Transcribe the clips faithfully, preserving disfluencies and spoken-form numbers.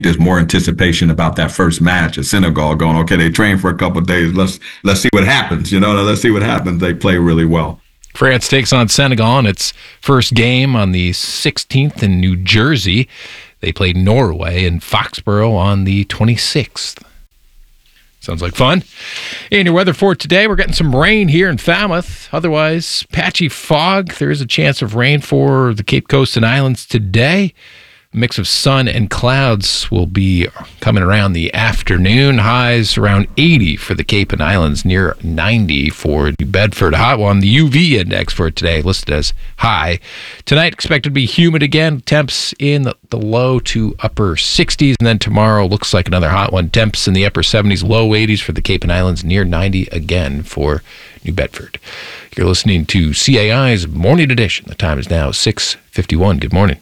there's more anticipation about that first match at Senegal going, okay, they train for a couple of days. Let's let's see what happens. You know, let's see what happens. They play really well. France takes on Senegal in its first game on the sixteenth in New Jersey. They play Norway in Foxborough on the twenty-sixth. Sounds like fun. In your weather for today, we're getting some rain here in Falmouth. Otherwise, patchy fog. There is a chance of rain for the Cape Coast and Islands today. A mix of sun and clouds will be coming around the afternoon. Highs around eighty for the Cape and Islands, near ninety for New Bedford. A hot one. The U V index for today listed as high. Tonight expected to be humid again. Temps in the, the low to upper sixties. And then tomorrow looks like another hot one. Temps in the upper seventies, low eighties for the Cape and Islands, near ninety again for New Bedford. You're listening to C A I's Morning Edition. The time is now six fifty-one. Good morning.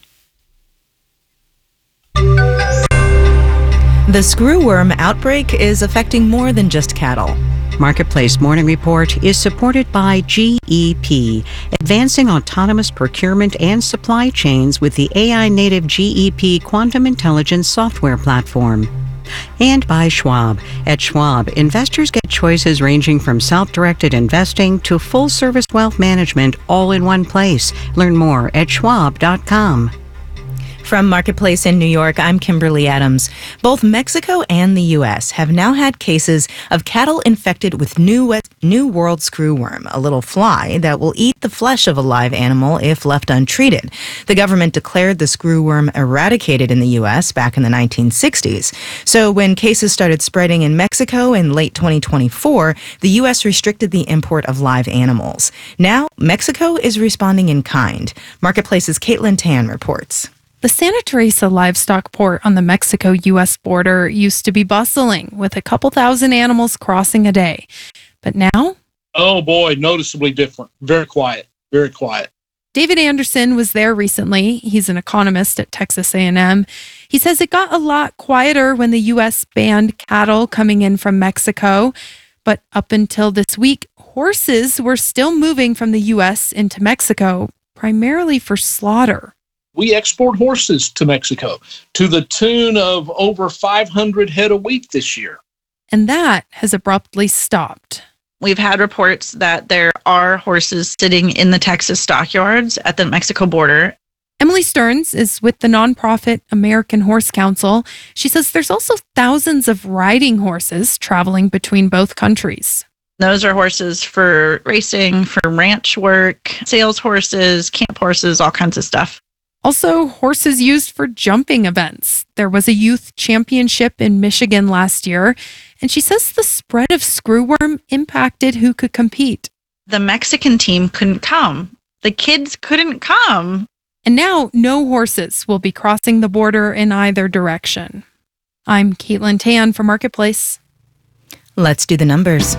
The screwworm outbreak is affecting more than just cattle. Marketplace Morning Report is supported by G E P, advancing autonomous procurement and supply chains with the A I-native G E P Quantum Intelligence software platform. And by Schwab. At Schwab, investors get choices ranging from self-directed investing to full-service wealth management all in one place. Learn more at schwab dot com. From Marketplace in New York, I'm Kimberly Adams. Both Mexico and the U S have now had cases of cattle infected with New, New World screwworm, a little fly that will eat the flesh of a live animal if left untreated. The government declared the screwworm eradicated in the U S back in the nineteen sixties. So when cases started spreading in Mexico in late twenty twenty-four, the U S restricted the import of live animals. Now, Mexico is responding in kind. Marketplace's Caitlin Tan reports. The Santa Teresa livestock port on the Mexico-U S border used to be bustling with a couple thousand animals crossing a day. But now? Oh boy, noticeably different. Very quiet. Very quiet. David Anderson was there recently. He's an economist at Texas A and M. He says it got a lot quieter when the U S banned cattle coming in from Mexico. But up until this week, horses were still moving from the U S into Mexico, primarily for slaughter. We export horses to Mexico to the tune of over five hundred head a week this year. And that has abruptly stopped. We've had reports that there are horses sitting in the Texas stockyards at the Mexico border. Emily Stearns is with the nonprofit American Horse Council. She says there's also thousands of riding horses traveling between both countries. Those are horses for racing, for ranch work, sales horses, camp horses, all kinds of stuff. Also, horses used for jumping events. There was a youth championship in Michigan last year, and she says the spread of screwworm impacted who could compete. The Mexican team couldn't come. The kids couldn't come. And now no horses will be crossing the border in either direction. I'm Caitlin Tan for Marketplace. Let's do the numbers.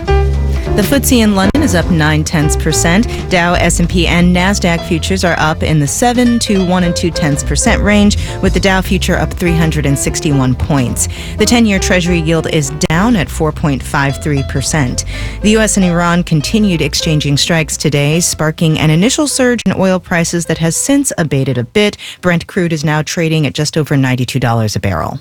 The F T S E in London is up nine tenths percent. Dow, S and P, and NASDAQ futures are up in the seven to one and two tenths percent range, with the Dow future up three hundred sixty-one points. The ten-year Treasury yield is down at four point five three percent. The U S and Iran continued exchanging strikes today, sparking an initial surge in oil prices that has since abated a bit. Brent crude is now trading at just over ninety-two dollars a barrel.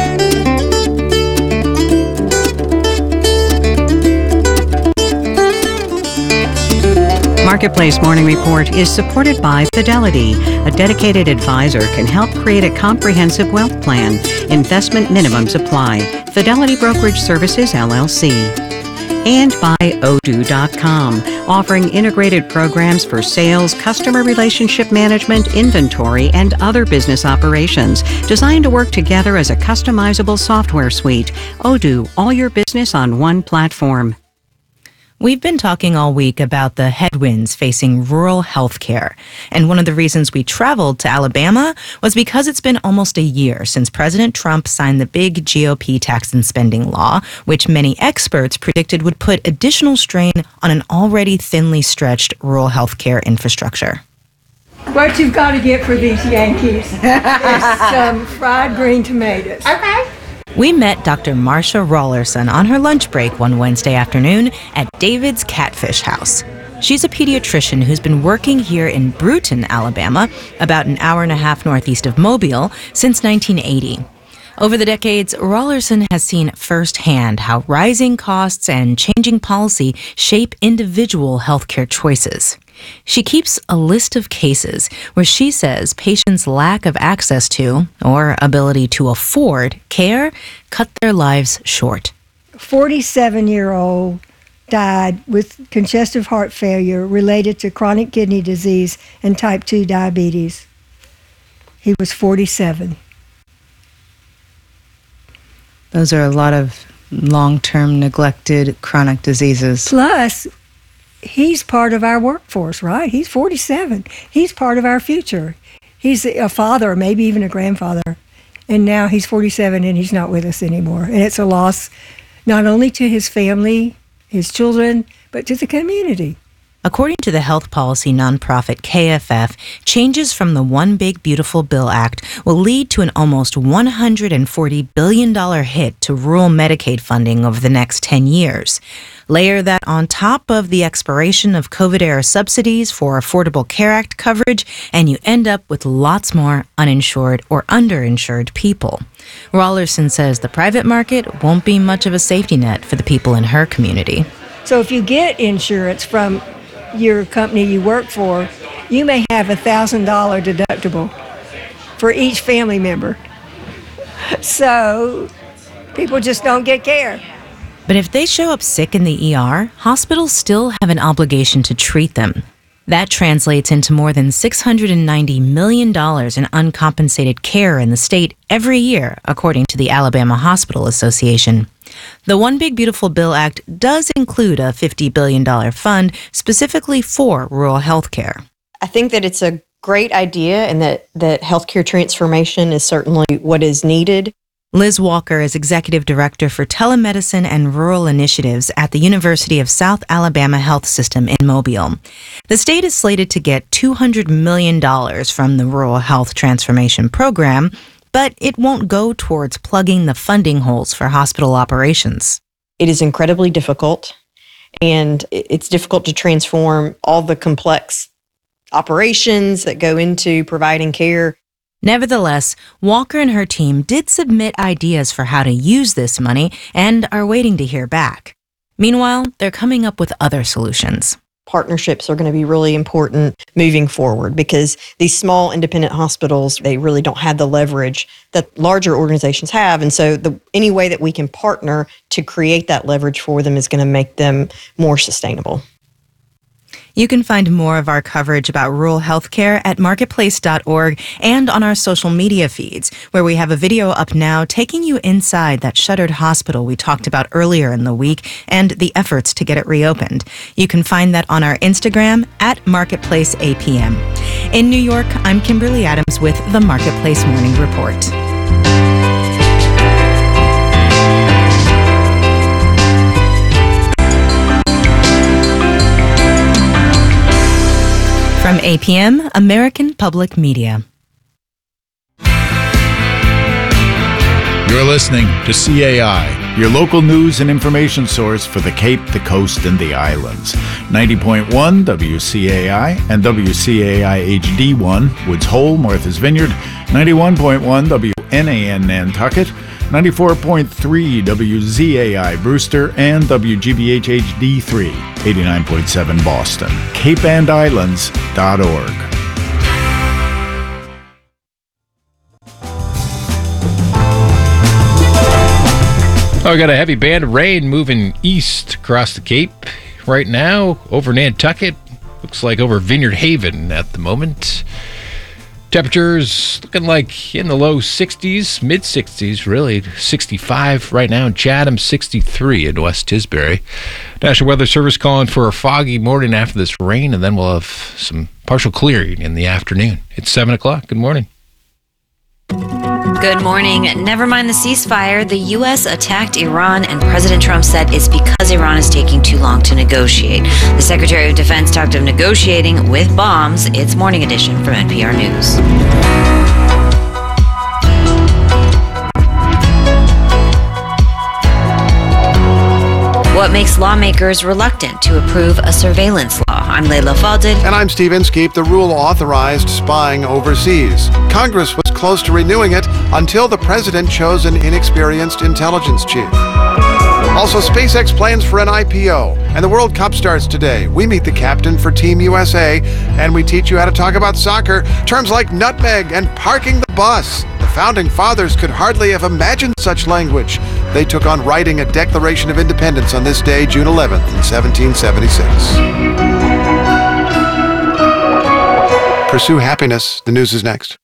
Marketplace Morning Report is supported by Fidelity. A dedicated advisor can help create a comprehensive wealth plan. Investment minimums apply. Fidelity Brokerage Services, L L C. And by Odoo dot com, offering integrated programs for sales, customer relationship management, inventory, and other business operations, designed to work together as a customizable software suite. Odoo, all your business on one platform. We've been talking all week about the headwinds facing rural health care. And one of the reasons we traveled to Alabama was because it's been almost a year since President Trump signed the big G O P tax and spending law, which many experts predicted would put additional strain on an already thinly stretched rural health care infrastructure. What you've got to get for these Yankees is some fried green tomatoes. Okay. We met Doctor Marcia Rollerson on her lunch break one Wednesday afternoon at David's Catfish House. She's a pediatrician who's been working here in Brewton, Alabama, about an hour and a half northeast of Mobile, since nineteen eighty. Over the decades, Rollerson has seen firsthand how rising costs and changing policy shape individual healthcare choices. She keeps a list of cases where she says patients' lack of access to or ability to afford care cut their lives short. forty-seven-year-old died with congestive heart failure related to chronic kidney disease and type two diabetes. He was forty-seven. Those are a lot of long-term neglected chronic diseases. Plus, he's part of our workforce, right? He's forty-seven. He's part of our future. He's a father, maybe even a grandfather. And now he's forty-seven and he's not with us anymore. And it's a loss not only to his family, his children, but to the community. According to the health policy nonprofit K F F, changes from the One Big Beautiful Bill Act will lead to an almost one hundred forty billion dollars hit to rural Medicaid funding over the next ten years. Layer that on top of the expiration of COVID-era subsidies for Affordable Care Act coverage, and you end up with lots more uninsured or underinsured people. Rollerson says the private market won't be much of a safety net for the people in her community. So if you get insurance from your company you work for, you may have a one thousand dollars deductible for each family member. So people just don't get care. But if they show up sick in the E R, hospitals still have an obligation to treat them. That translates into more than six hundred ninety million dollars in uncompensated care in the state every year, according to the Alabama Hospital Association. The One Big Beautiful Bill Act does include a fifty billion dollars fund specifically for rural health care. I think that it's a great idea and that, that healthcare transformation is certainly what is needed. Liz Walker is Executive Director for Telemedicine and Rural Initiatives at the University of South Alabama Health System in Mobile. The state is slated to get two hundred million dollars from the Rural Health Transformation Program, but it won't go towards plugging the funding holes for hospital operations. It is incredibly difficult, and it's difficult to transform all the complex operations that go into providing care. Nevertheless, Walker and her team did submit ideas for how to use this money and are waiting to hear back. Meanwhile, they're coming up with other solutions. Partnerships are going to be really important moving forward because these small independent hospitals, they really don't have the leverage that larger organizations have. And so the, any way that we can partner to create that leverage for them is going to make them more sustainable. You can find more of our coverage about rural healthcare at marketplace dot org and on our social media feeds, where we have a video up now taking you inside that shuttered hospital we talked about earlier in the week and the efforts to get it reopened. You can find that on our Instagram at Marketplace A P M. In New York, I'm Kimberly Adams with the Marketplace Morning Report. From A P M, American Public Media. You're listening to C A I, your local news and information source for the Cape, the Coast, and the Islands. ninety point one W C A I and W C A I H D one, Woods Hole, Martha's Vineyard, ninety-one point one W N A N Nantucket, ninety-four point three W Z A I Brewster, and W G B H H D three, eighty-nine point seven Boston. cape and islands dot org. Oh, we got a heavy band of rain moving east across the Cape right now, over Nantucket. Looks like over Vineyard Haven at the moment. Temperatures looking like in the low sixties, mid sixties, really. sixty-five right now in Chatham, sixty-three in West Tisbury. National Weather Service calling for a foggy morning after this rain, and then we'll have some partial clearing in the afternoon. It's seven o'clock. Good morning. Good morning. Never mind the ceasefire. The U S attacked Iran, and President Trump said it's because Iran is taking too long to negotiate. The Secretary of Defense talked of negotiating with bombs. It's Morning Edition from N P R News. What makes lawmakers reluctant to approve a surveillance law? I'm Layla Falded. And I'm Steve Inskeep. The rule authorized spying overseas. Congress was close to renewing it until the president chose an inexperienced intelligence chief. Also, SpaceX plans for an I P O. And the World Cup starts today. We meet the captain for Team U S A, and we teach you how to talk about soccer, terms like nutmeg and parking the bus. The founding fathers could hardly have imagined such language. They took on writing a Declaration of Independence on this day, June eleventh, in seventeen seventy-six. Pursue happiness. The news is next.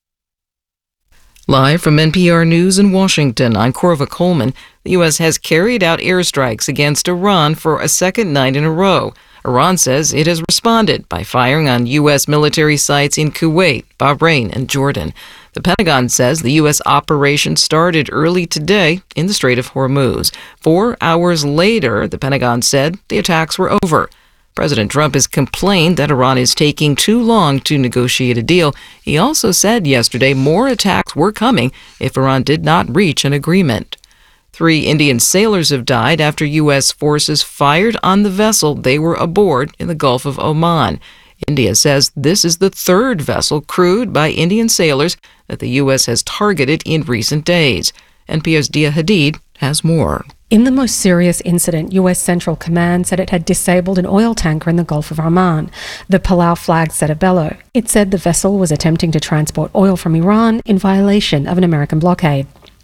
Live from N P R News in Washington, I'm Corva Coleman. The U S has carried out airstrikes against Iran for a second night in a row. Iran says it has responded by firing on U S military sites in Kuwait, Bahrain, and Jordan. The Pentagon says the U S operation started early today in the Strait of Hormuz. Four hours later, the Pentagon said the attacks were over. President Trump has complained that Iran is taking too long to negotiate a deal. He also said yesterday more attacks were coming if Iran did not reach an agreement. Three Indian sailors have died after U S forces fired on the vessel they were aboard in the Gulf of Oman. India says this is the third vessel crewed by Indian sailors that the U S has targeted in recent days. N P R's Dia Hadid has more. In the most serious incident, U S Central Command said it had disabled an oil tanker in the Gulf of Oman. The Palau flag set a bellow. It said the vessel was attempting to transport oil from Iran in violation of an American blockade.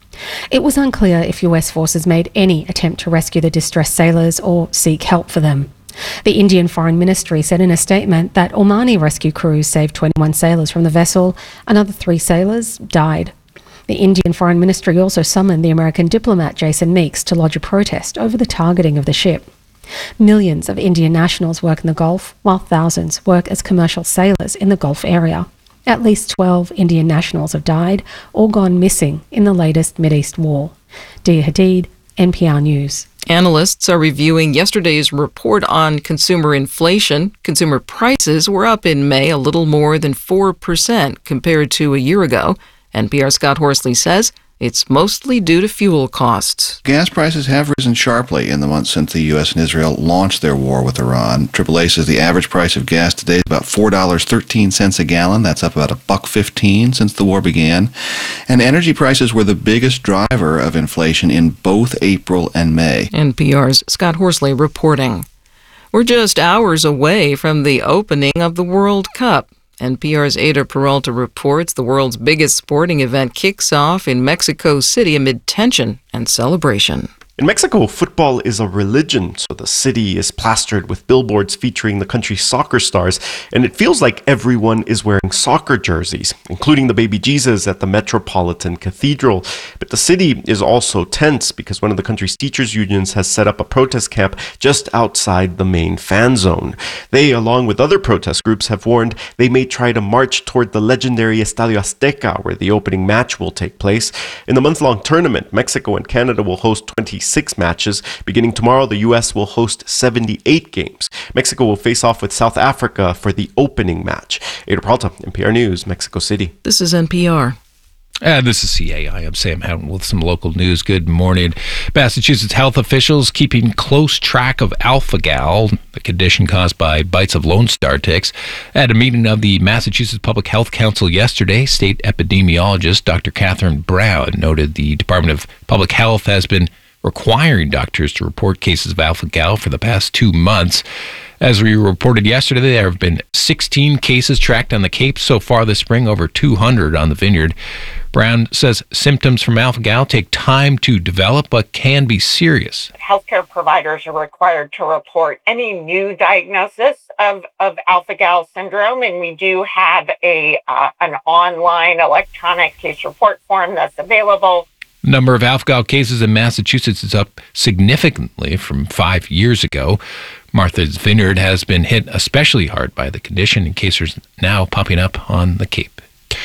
It was unclear if U S forces made any attempt to rescue the distressed sailors or seek help for them. The Indian Foreign Ministry said in a statement that Omani rescue crews saved twenty-one sailors from the vessel. Another three sailors died. The Indian Foreign Ministry also summoned the American diplomat Jason Meeks to lodge a protest over the targeting of the ship. Millions of Indian nationals work in the Gulf, while thousands work as commercial sailors in the Gulf area. At least twelve Indian nationals have died or gone missing in the latest Mideast war. Dia Hadid, N P R News. Analysts are reviewing yesterday's report on consumer inflation. Consumer prices were up in May a little more than four percent compared to a year ago. N P R's Scott Horsley says it's mostly due to fuel costs. Gas prices have risen sharply in the months since the U S and Israel launched their war with Iran. triple A says the average price of gas today is about four dollars and thirteen cents a gallon. That's up about a buck fifteen since the war began. And energy prices were the biggest driver of inflation in both April and May. N P R's Scott Horsley reporting. We're just hours away from the opening of the World Cup. N P R's Ada Peralta reports the world's biggest sporting event kicks off in Mexico City amid tension and celebration. In Mexico, football is a religion, so the city is plastered with billboards featuring the country's soccer stars, and it feels like everyone is wearing soccer jerseys, including the baby Jesus at the Metropolitan Cathedral. But the city is also tense because one of the country's teachers' unions has set up a protest camp just outside the main fan zone. They, along with other protest groups, have warned they may try to march toward the legendary Estadio Azteca, where the opening match will take place. In the month-long tournament, Mexico and Canada will host twenty-six matches. Beginning tomorrow, the U S will host seventy-eight games. Mexico will face off with South Africa for the opening match. Ada Peralta, N P R News, Mexico City. This is N P R. Uh, this is C A I. I'm Sam Houghton with some local news. Good morning. Massachusetts health officials keeping close track of alpha-gal, the condition caused by bites of Lone Star ticks. At a meeting of the Massachusetts Public Health Council yesterday, state epidemiologist Doctor Catherine Brown noted the Department of Public Health has been requiring doctors to report cases of alpha-gal for the past two months. As we reported yesterday, there have been sixteen cases tracked on the Cape so far this spring, over two hundred on the Vineyard. Brown says symptoms from alpha-gal take time to develop but can be serious. Healthcare providers are required to report any new diagnosis of, of alpha-gal syndrome, and we do have a uh, an online electronic case report form that's available. The number of alpha-gal cases in Massachusetts is up significantly from five years ago. Martha's Vineyard has been hit especially hard by the condition, and cases now popping up on the Cape.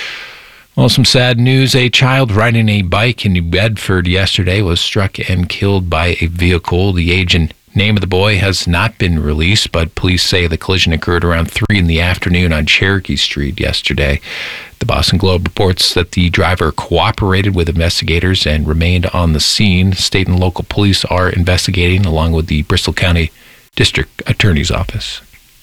Well, some sad news. A child riding a bike in New Bedford yesterday was struck and killed by a vehicle. The age and Name of the boy has not been released, but police say the collision occurred around three in the afternoon on Cherokee Street yesterday. The Boston Globe reports that the driver cooperated with investigators and remained on the scene. State and local police are investigating, along with the Bristol County District Attorney's Office.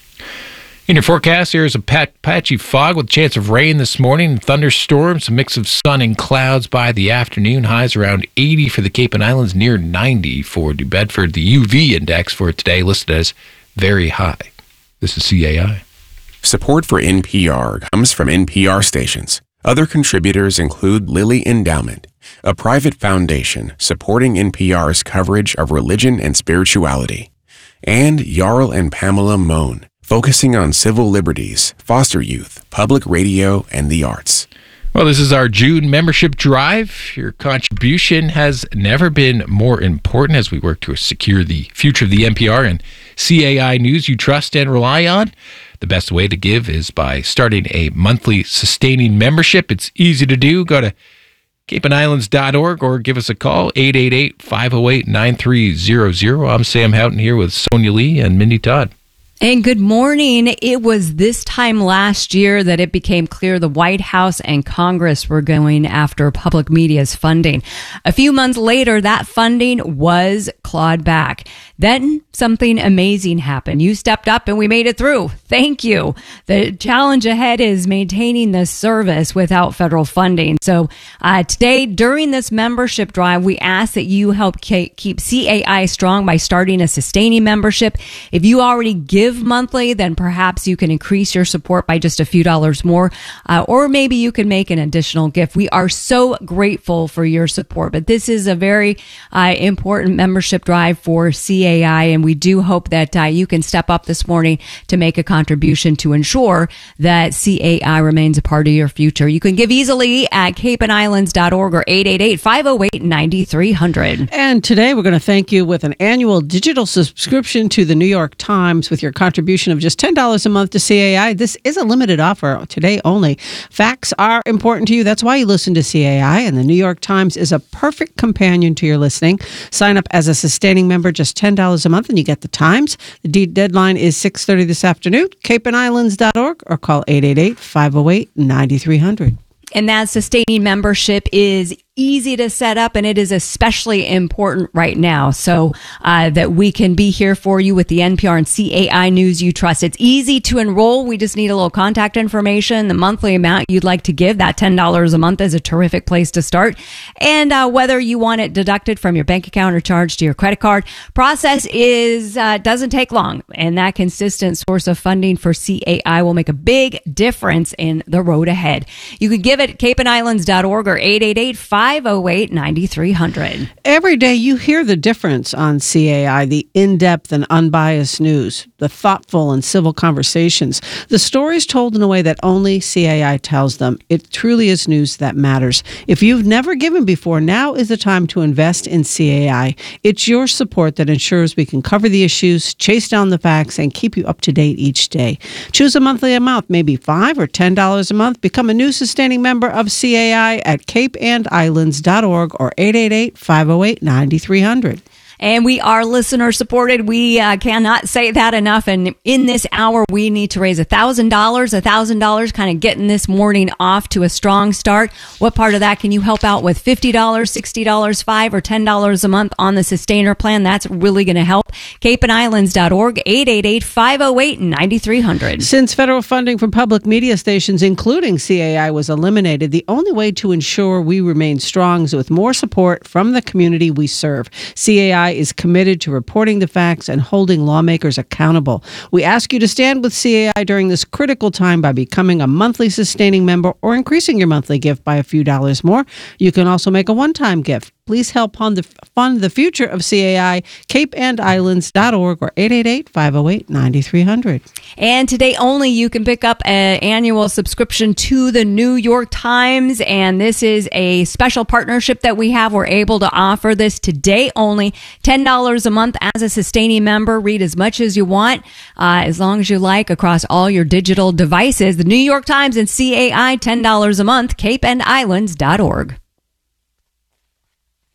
In your forecast, here's a pat- patchy fog with a chance of rain this morning, thunderstorms, a mix of sun and clouds by the afternoon. Highs around eighty for the Cape and Islands, near ninety for New Bedford. The U V index for today listed as very high. This is C A I. Support for N P R comes from N P R stations. Other contributors include Lilly Endowment, a private foundation supporting N P R's coverage of religion and spirituality, and Jarl and Pamela Mohn, focusing on civil liberties, foster youth, public radio, and the arts. Well, this is our June membership drive. Your contribution has never been more important as we work to secure the future of the N P R and C A I news you trust and rely on. The best way to give is by starting a monthly sustaining membership. It's easy to do. Go to cape and islands dot org or give us a call, eight eight eight, five oh eight, nine three zero zero. I'm Sam Houghton here with Sonia Lee and Mindy Todd. And good morning. It was this time last year that it became clear the White House and Congress were going after public media's funding. A few months later, that funding was clawed back. Then something amazing happened. You stepped up and we made it through. Thank you. The challenge ahead is maintaining this service without federal funding. So uh, today, during this membership drive, we ask that you help keep C A I strong by starting a sustaining membership. If you already give monthly, then perhaps you can increase your support by just a few dollars more, uh, or maybe you can make an additional gift. We are so grateful for your support, but this is a very uh, important membership drive for C A I, and we do hope that uh, you can step up this morning to make a contribution to ensure that C A I remains a part of your future. You can give easily at cape and islands dot org or eight eight eight, five oh eight, nine three hundred. And today we're going to thank you with an annual digital subscription to the New York Times with your contribution of just ten dollars a month to C A I. This is a limited offer today only. Facts are important to you. That's why you listen to C A I, and the New York Times is a perfect companion to your listening. Sign up as a sustaining member, just ten dollars a month, and you get the Times. The de- deadline is six thirty this afternoon. cape and islands dot org or call eight eight eight, five oh eight, nine three hundred. And that sustaining membership is easy to set up, and it is especially important right now so uh, that we can be here for you with the N P R and C A I news you trust. It's easy to enroll. We just need a little contact information, the monthly amount you'd like to give. That ten dollars a month is a terrific place to start. And uh, whether you want it deducted from your bank account or charged to your credit card, process is uh, doesn't take long, and that consistent source of funding for C A I will make a big difference in the road ahead. You can give it at cape and islands dot org or eight eight eight, five oh eight, nine three hundred. Every day you hear the difference on C A I, the in-depth and unbiased news, the thoughtful and civil conversations, the stories told in a way that only C A I tells them. It truly is news that matters. If you've never given before, now is the time to invest in C A I. It's your support that ensures we can cover the issues, chase down the facts, and keep you up to date each day. Choose a monthly amount, maybe five or ten dollars a month. Become a new sustaining member of C A I at cape and islands dot org or eight eight eight, five oh eight, nine three hundred. And we are listener supported. We uh, cannot say that enough. And in this hour, we need to raise one thousand dollars, one thousand dollars, kind of getting this morning off to a strong start. What part of that can you help out with? fifty dollars, sixty dollars, five dollars, or ten dollars a month on the Sustainer plan. That's really going to help. cape and islands dot org, eight eight eight, five oh eight, nine three hundred. Since federal funding for public media stations, including C A I, was eliminated, the only way to ensure we remain strong is with more support from the community we serve. C A I is committed to reporting the facts and holding lawmakers accountable. We ask you to stand with C A I during this critical time by becoming a monthly sustaining member or increasing your monthly gift by a few dollars more. You can also make a one-time gift. Please help fund the, fund the future of C A I, cape and islands dot org or eight eight eight, five oh eight, nine three hundred. And today only you can pick up an annual subscription to the New York Times. And this is a special partnership that we have. We're able to offer this today only. ten dollars a month as a sustaining member. Read as much as you want, uh, as long as you like, across all your digital devices. The New York Times and C A I, ten dollars a month, cape and islands dot org.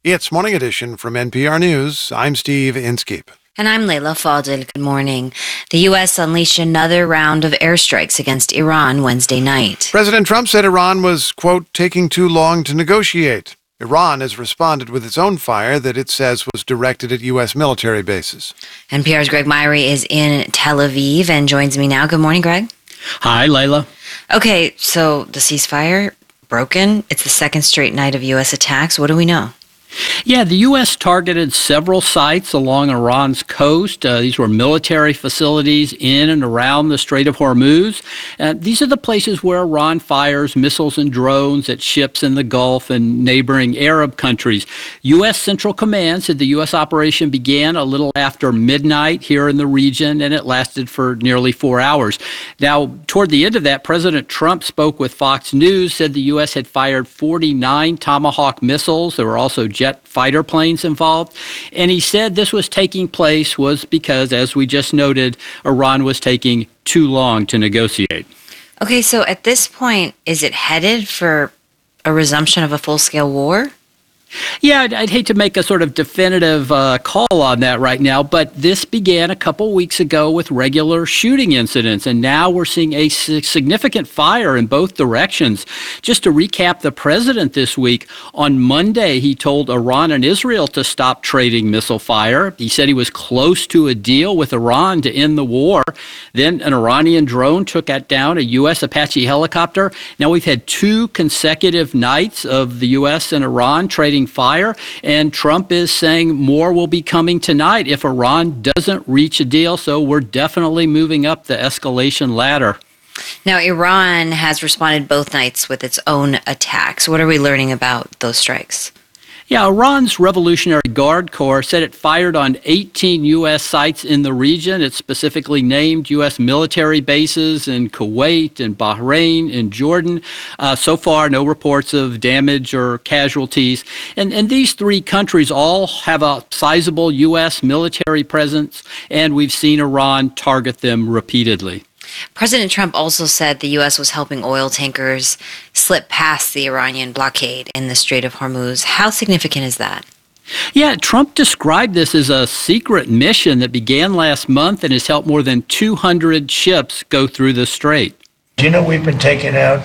It's Morning Edition from N P R News. I'm Steve Inskeep. And I'm Layla Fadel. Good morning. The U S unleashed another round of airstrikes against Iran Wednesday night. President Trump said Iran was, quote, taking too long to negotiate. Iran has responded with its own fire that it says was directed at U S military bases. N P R's Greg Myrie is in Tel Aviv and joins me now. Good morning, Greg. Hi, Layla. Okay, so the ceasefire broken. It's the second straight night of U S attacks. What do we know? Yeah, the U S targeted several sites along Iran's coast. Uh, these were military facilities in and around the Strait of Hormuz. Uh, these are the places where Iran fires missiles and drones at ships in the Gulf and neighboring Arab countries. U S Central Command said the U S operation began a little after midnight here in the region, and it lasted for nearly four hours. Now, toward the end of that, President Trump spoke with Fox News, said the U S had fired forty-nine Tomahawk missiles. There were also jet fighter planes involved. And he said this was taking place was because, as we just noted, Iran was taking too long to negotiate. Okay, so at this point, is it headed for a resumption of a full-scale war? Yeah, I'd, I'd hate to make a sort of definitive uh, call on that right now, but this began a couple weeks ago with regular shooting incidents, and now we're seeing a significant fire in both directions. Just to recap the president this week, on Monday he told Iran and Israel to stop trading missile fire. He said he was close to a deal with Iran to end the war. Then an Iranian drone took down a U S Apache helicopter. Now we've had two consecutive nights of the U S and Iran trading fire, and Trump is saying more will be coming tonight if Iran doesn't reach a deal. So we're definitely moving up the escalation ladder. Now, Iran has responded both nights with its own attacks. What are we learning about those strikes? Yeah, Iran's Revolutionary Guard Corps said it fired on eighteen U S sites in the region. It specifically named U S military bases in Kuwait and Bahrain and Jordan. Uh, so far, no reports of damage or casualties. And, and these three countries all have a sizable U S military presence, and we've seen Iran target them repeatedly. President Trump also said the U S was helping oil tankers slip past the Iranian blockade in the Strait of Hormuz. How significant is that? Yeah, Trump described this as a secret mission that began last month and has helped more than two hundred ships go through the strait. Do you know we've been taking out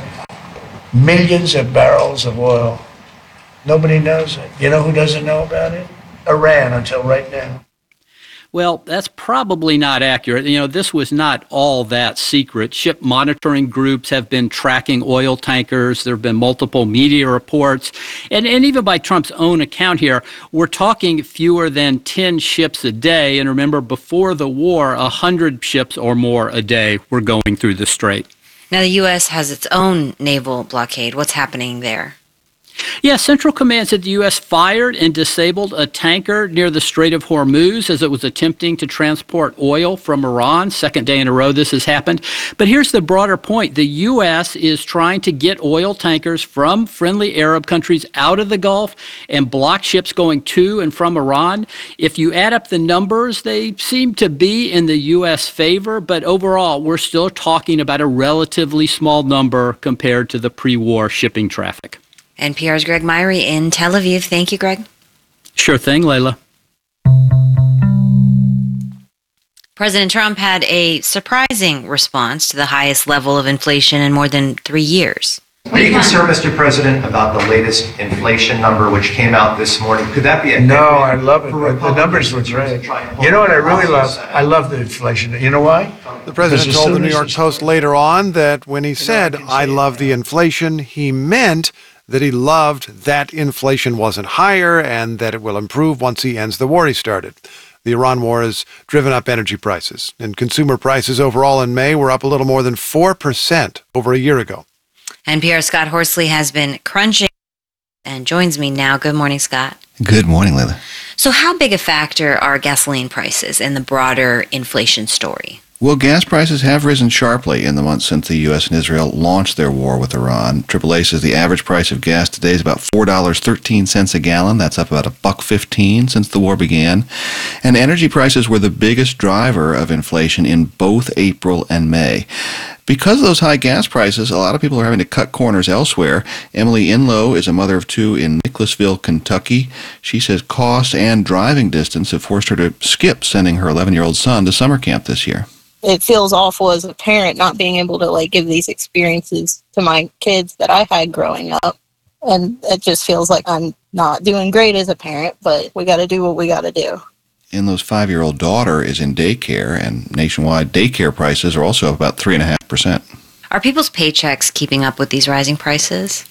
millions of barrels of oil? Nobody knows it. You know who doesn't know about it? Iran, until right now. Well, that's probably not accurate. You know, this was not all that secret. Ship monitoring groups have been tracking oil tankers. There have been multiple media reports. And, and even by Trump's own account here, we're talking fewer than ten ships a day. And remember, before the war, one hundred ships or more a day were going through the strait. Now, the U S has its own naval blockade. What's happening there? Yeah, Central Command said the U S fired and disabled a tanker near the Strait of Hormuz as it was attempting to transport oil from Iran. Second day in a row this has happened. But here's the broader point. The U S is trying to get oil tankers from friendly Arab countries out of the Gulf and block ships going to and from Iran. If you add up the numbers, they seem to be in the U S favor, but overall, we're still talking about a relatively small number compared to the pre-war shipping traffic. N P R's Greg Myrie in Tel Aviv. Thank you, Greg. Sure thing, Layla. President Trump had a surprising response to the highest level of inflation in more than three years. Are you concerned, Mister President, about the latest inflation number which came out this morning? Could that be a No, I love it. The numbers were great. You know what I really love? I love the inflation. You know why? The president Because as told the soon New as York it's- Post later on that when he said, I love the inflation, he meant that he loved that inflation wasn't higher and that it will improve once he ends the war he started. The Iran war has driven up energy prices, and consumer prices overall in May were up a little more than four percent over a year ago. N P R's Scott Horsley has been crunching and joins me now. Good morning, Scott. Good morning, Layla. So how big a factor are gasoline prices in the broader inflation story? Well, gas prices have risen sharply in the months since the U S and Israel launched their war with Iran. Triple A says the average price of gas today is about four dollars and thirteen cents a gallon. That's up about a buck fifteen since the war began. And energy prices were the biggest driver of inflation in both April and May. Because of those high gas prices, a lot of people are having to cut corners elsewhere. Emily Inlow is a mother of two in Nicholasville, Kentucky. She says cost and driving distance have forced her to skip sending her eleven-year-old son to summer camp this year. It feels awful as a parent not being able to like give these experiences to my kids that I had growing up. And it just feels like I'm not doing great as a parent, but we got to do what we got to do. Inlow's five-year-old daughter is in daycare, and nationwide daycare prices are also up about three point five percent. Are people's paychecks keeping up with these rising prices?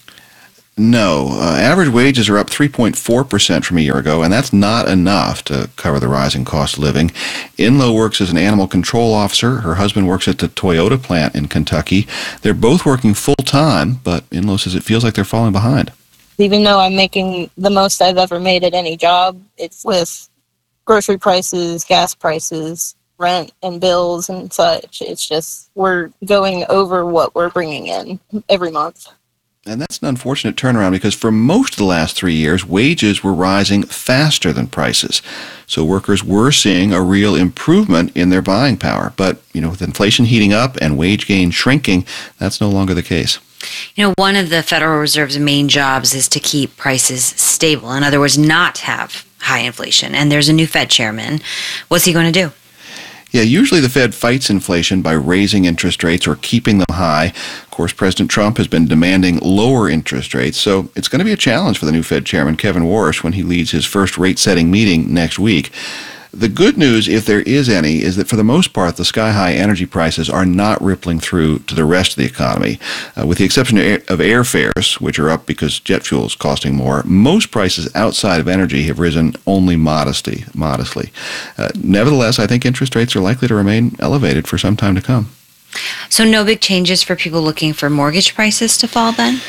No. Uh, average wages are up three point four percent from a year ago, and that's not enough to cover the rising cost of living. Inlow works as an animal control officer. Her husband works at the Toyota plant in Kentucky. They're both working full-time, but Inlow says it feels like they're falling behind. Even though I'm making the most I've ever made at any job, it's with grocery prices, gas prices, rent and bills and such. It's just we're going over what we're bringing in every month. And that's an unfortunate turnaround because for most of the last three years, wages were rising faster than prices. So workers were seeing a real improvement in their buying power. But, you know, with inflation heating up and wage gain shrinking, that's no longer the case. You know, one of the Federal Reserve's main jobs is to keep prices stable. In other words, not have high inflation. And there's a new Fed chairman. What's he going to do? Yeah, usually the Fed fights inflation by raising interest rates or keeping them high. Of course, President Trump has been demanding lower interest rates, so it's going to be a challenge for the new Fed chairman, Kevin Warsh, when he leads his first rate-setting meeting next week. The good news, if there is any, is that for the most part, the sky-high energy prices are not rippling through to the rest of the economy. Uh, with the exception of, air, of airfares, which are up because jet fuel is costing more, most prices outside of energy have risen only modestly. modestly. Uh, nevertheless, I think interest rates are likely to remain elevated for some time to come. So no big changes for people looking for mortgage prices to fall then?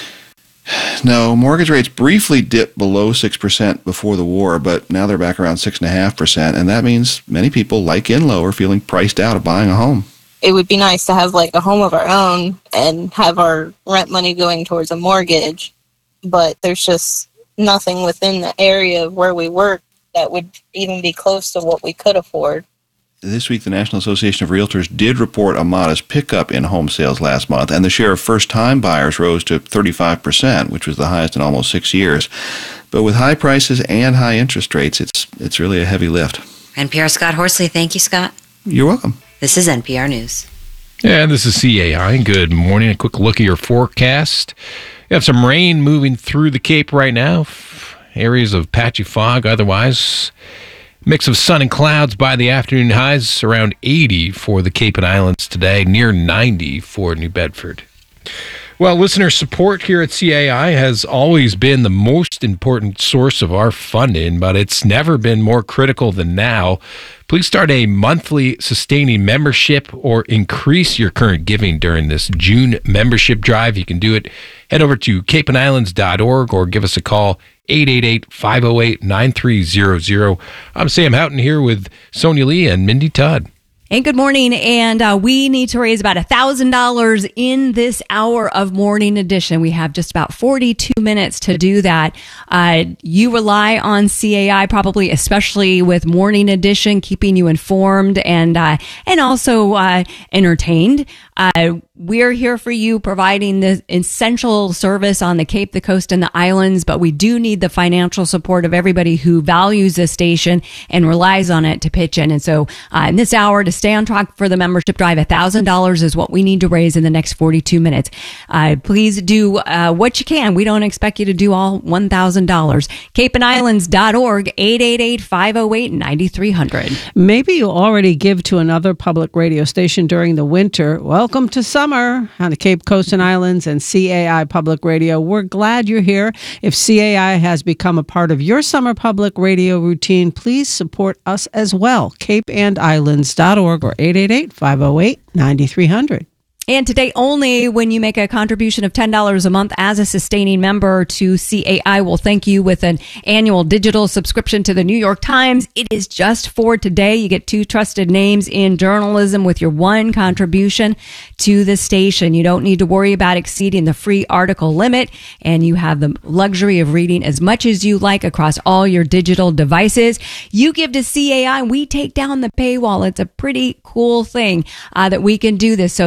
No, mortgage rates briefly dipped below six percent before the war, but now they're back around six point five percent, and that means many people, like Inlow, are feeling priced out of buying a home. It would be nice to have like a home of our own and have our rent money going towards a mortgage, but there's just nothing within the area of where we work that would even be close to what we could afford. This week, the National Association of Realtors did report a modest pickup in home sales last month, and the share of first-time buyers rose to thirty-five percent, which was the highest in almost six years. But with high prices and high interest rates, it's it's really a heavy lift. N P R Scott Horsley. Thank you, Scott. You're welcome. This is N P R News. Yeah, this is C A I. Good morning. A quick look at your forecast. You have some rain moving through the Cape right now. Areas of patchy fog otherwise. Mix of sun and clouds by the afternoon, highs around eighty for the Cape and Islands today, near ninety for New Bedford. Well, listener support here at C A I has always been the most important source of our funding, but it's never been more critical than now. Please start a monthly sustaining membership or increase your current giving during this June membership drive. You can do it. Head over to cape and islands dot org or give us a call, eight eight eight, five oh eight, nine three zero zero. I'm Sam Houghton here with Sonia Lee and Mindy Todd. And good morning. And uh, we need to raise about one thousand dollars in this hour of Morning Edition. We have just about forty-two minutes to do that. Uh, you rely on C A I probably, especially with Morning Edition, keeping you informed and uh, and also uh, entertained. Uh, we're here for you, providing the essential service on the Cape, the Coast, and the Islands, but we do need the financial support of everybody who values this station and relies on it to pitch in. And so uh, in this hour, to stay on track for the membership drive, one thousand dollars is what we need to raise in the next forty-two minutes. Uh, please do uh, what you can. We don't expect you to do all one thousand dollars. cape and islands dot org, eight eight eight, five oh eight, nine three hundred. Maybe you already give to another public radio station during the winter. Welcome to summer on the Cape Coast and Islands and C A I Public Radio. We're glad you're here. If C A I has become a part of your summer public radio routine, please support us as well. cape and islands dot org or eight eight eight, five oh eight, nine three hundred. And today only, when you make a contribution of ten dollars a month as a sustaining member to C A I, we'll thank you with an annual digital subscription to the New York Times. It is just for today. You get two trusted names in journalism with your one contribution to the station. You don't need to worry about exceeding the free article limit, and you have the luxury of reading as much as you like across all your digital devices. You give to C A I, we take down the paywall. It's a pretty cool thing uh, that we can do this. So the New York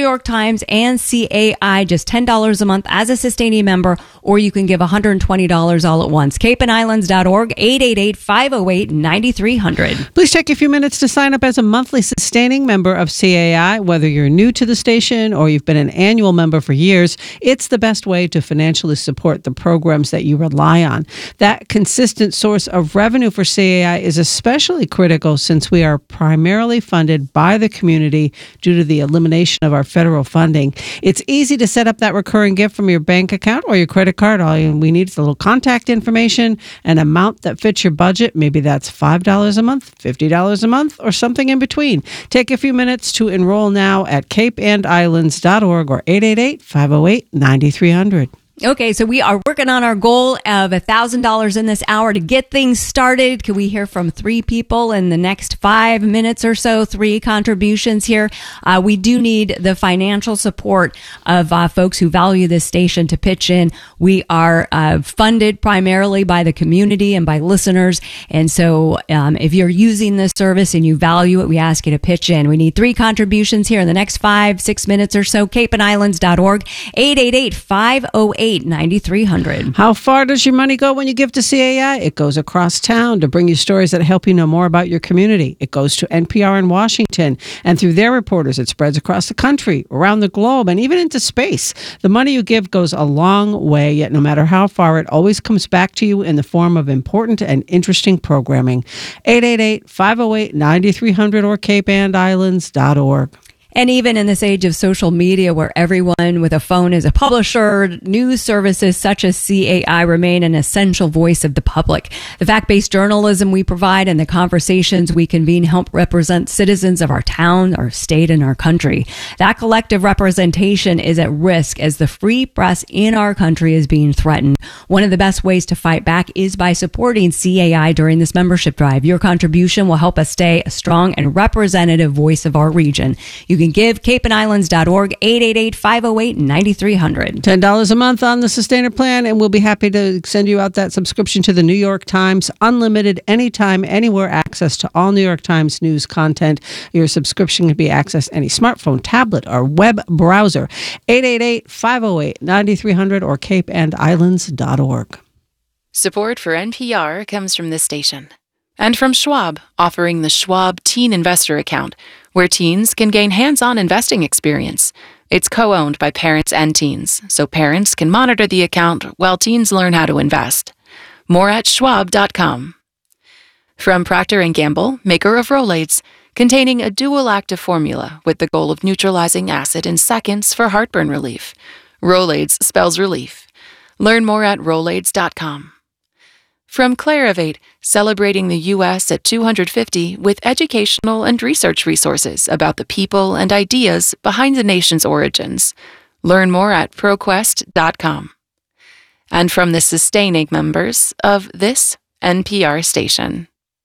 York Times and C A I, just ten dollars a month as a sustaining member, or you can give one hundred twenty dollars all at once. cape and islands dot org, eight eight eight, five oh eight, nine three hundred. Please take a few minutes to sign up as a monthly sustaining member of C A I. Whether you're new to the station or you've been an annual member for years, it's the best way to financially support the programs that you rely on. That consistent source of revenue for C A I is especially critical since we are primarily funded by the community due to the elimination of our federal funding. It's easy to set up that recurring gift from your bank account or your credit card. All we need is a little contact information, an amount that fits your budget. Maybe that's five dollars a month, fifty dollars a month, or something in between. Take a few minutes to enroll now at cape and islands dot org or eight eight eight, five oh eight, nine three hundred. Okay, so we are working on our goal of one thousand dollars in this hour to get things started. Can we hear from three people in the next five minutes or so? Three contributions here. Uh, we do need the financial support of uh, folks who value this station to pitch in. We are uh, funded primarily by the community and by listeners. And so um, if you're using this service and you value it, we ask you to pitch in. We need three contributions here in the next five, six minutes or so. cape and islands dot org, eight eight eight, five oh eight, nine three hundred. How far does your money go when you give to C A I? It goes across town to bring you stories that help you know more about your community. It goes to N P R in Washington, and through their reporters, it spreads across the country, around the globe, and even into space. The money you give goes a long way, yet no matter how far, it always comes back to you in the form of important and interesting programming. eight eight eight, five oh eight, nine three hundred or cape and islands dot org. And even in this age of social media where everyone with a phone is a publisher, news services such as C A I remain an essential voice of the public. The fact-based journalism we provide and the conversations we convene help represent citizens of our town, our state, and our country. That collective representation is at risk as the free press in our country is being threatened. One of the best ways to fight back is by supporting C A I during this membership drive. Your contribution will help us stay a strong and representative voice of our region. You can give cape and islands dot org, eight eight eight, five oh eight, nine three hundred. ten dollars a month on the Sustainer plan, and we'll be happy to send you out that subscription to the New York Times. Unlimited, anytime, anywhere access to all New York Times news content. Your subscription can be accessed any smartphone, tablet, or web browser. eight eight eight, five oh eight, nine three hundred or cape and islands dot org. Support for N P R comes from this station. And from Schwab, offering the Schwab Teen Investor Account, where teens can gain hands-on investing experience. It's co-owned by parents and teens, so parents can monitor the account while teens learn how to invest. More at schwab dot com. From Procter and Gamble, maker of Rolaids, containing a dual active formula with the goal of neutralizing acid in seconds for heartburn relief. Rolaids spells relief. Learn more at rolaids dot com. From Clarivate, celebrating the U S at two hundred fifty with educational and research resources about the people and ideas behind the nation's origins. Learn more at proquest dot com. And from the sustaining members of this N P R station.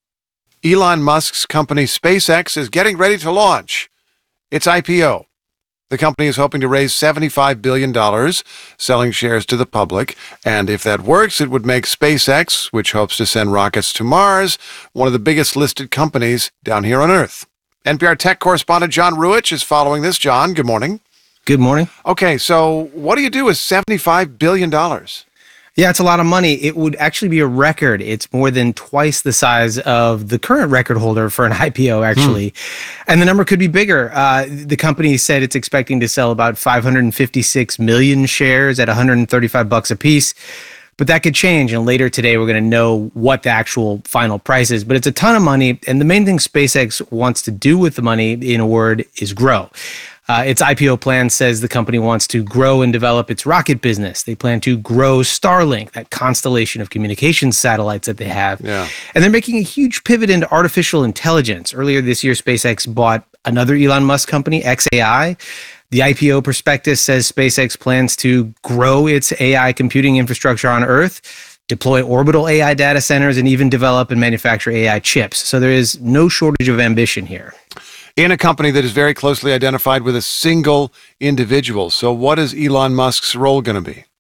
Elon Musk's company SpaceX is getting ready to launch its I P O. The company is hoping to raise seventy-five billion dollars, selling shares to the public. And if that works, it would make SpaceX, which hopes to send rockets to Mars, one of the biggest listed companies down here on Earth. N P R tech correspondent John Ruich is following this. John, good morning. Good morning. Okay, so what do you do with seventy-five billion dollars? Yeah, it's a lot of money. It would actually be a record. It's more than twice the size of the current record holder for an I P O, actually. Hmm. And the number could be bigger. Uh, the company said it's expecting to sell about five hundred fifty-six million shares at one hundred thirty-five bucks a piece. But that could change, and later today we're going to know what the actual final price is. But it's a ton of money, and the main thing SpaceX wants to do with the money, in a word, is grow. Uh, its I P O plan says the company wants to grow and develop its rocket business. They plan to grow Starlink, that constellation of communications satellites that they have. Yeah. And they're making a huge pivot into artificial intelligence. Earlier this year, SpaceX bought another Elon Musk company, X A I. The I P O prospectus says SpaceX plans to grow its A I computing infrastructure on Earth, deploy orbital A I data centers, and even develop and manufacture A I chips. So there is no shortage of ambition here. In a company that is very closely identified with a single individual. So what is Elon Musk's role going to be?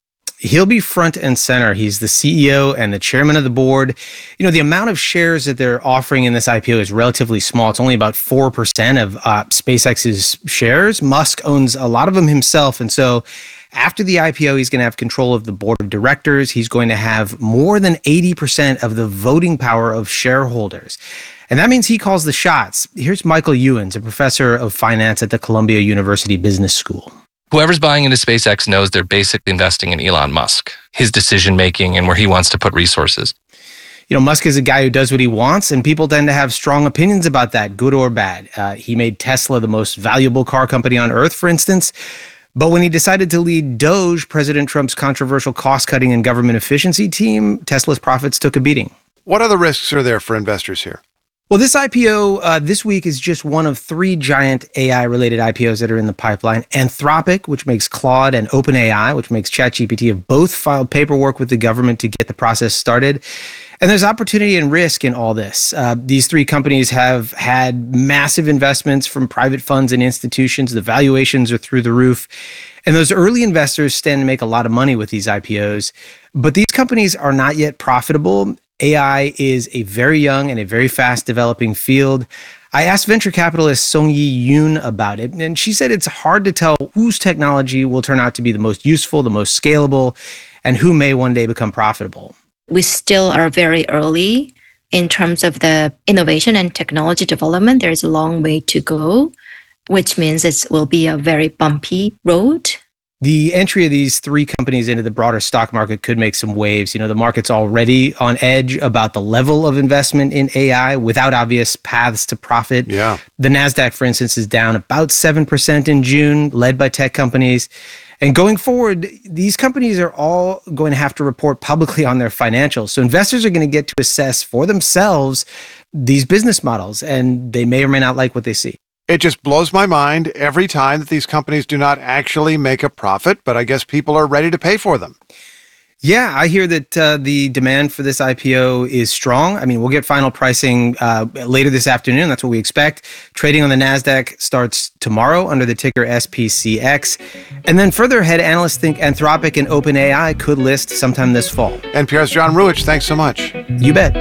He'll be front and center. He's the C E O and the chairman of the board. You know, the amount of shares that they're offering in this I P O is relatively small. It's only about four percent of uh, SpaceX's shares. Musk owns a lot of them himself. And so after the I P O, he's going to have control of the board of directors. He's going to have more than eighty percent of the voting power of shareholders. And that means he calls the shots. Here's Michael Ewens, a professor of finance at the Columbia University Business School. Whoever's buying into SpaceX knows they're basically investing in Elon Musk, his decision-making and where he wants to put resources. You know, Musk is a guy who does what he wants, and people tend to have strong opinions about that, good or bad. Uh, he made Tesla the most valuable car company on Earth, for instance. But when he decided to lead Doge, President Trump's controversial cost-cutting and government efficiency team, Tesla's profits took a beating. What other risks are there for investors here? Well, this I P O uh, this week is just one of three giant A I-related I P Os that are in the pipeline. Anthropic, which makes Claude, and OpenAI, which makes ChatGPT, have both filed paperwork with the government to get the process started. And there's opportunity and risk in all this. Uh, these three companies have had massive investments from private funds and institutions. The valuations are through the roof. And those early investors stand to make a lot of money with these I P Os. But these companies are not yet profitable. A I is a very young and a very fast developing field. I asked venture capitalist Song-Yi Yoon about it, and she said it's hard to tell whose technology will turn out to be the most useful, the most scalable, and who may one day become profitable. We still are very early in terms of the innovation and technology development. There's a long way to go, which means it will be a very bumpy road. The entry of these three companies into the broader stock market could make some waves. You know, the market's already on edge about the level of investment in A I without obvious paths to profit. Yeah. The NASDAQ, for instance, is down about seven percent in June, led by tech companies. And going forward, these companies are all going to have to report publicly on their financials. So investors are going to get to assess for themselves these business models, and they may or may not like what they see. It just blows my mind every time that these companies do not actually make a profit, but I guess people are ready to pay for them. Yeah, I hear that uh, the demand for this I P O is strong. I mean, we'll get final pricing uh, later this afternoon. That's what we expect. Trading on the NASDAQ starts tomorrow under the ticker S P C X. And then further ahead, analysts think Anthropic and OpenAI could list sometime this fall. N P R's John Ruwitch, thanks so much. You bet.